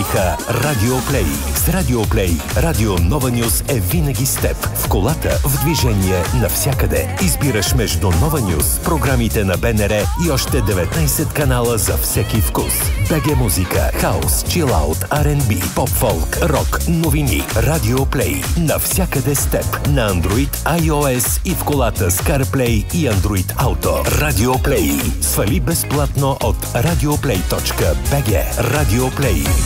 смениха Радио Плей. С Радио Плей Радио Нова Нюз е винаги с теб. В колата, в движение, навсякъде. Избираш между Нова Нюз, програмите на БНР и още 19 канала за всеки вкус. БГ музика, хаус, чилаут, R&B, поп-фолк, рок, новини. Радио Плей. Навсякъде с теб. На Android, iOS и в колата с CarPlay и Android Auto. Радио Плей. Свали безплатно от radioplay.bg. Радио Плей.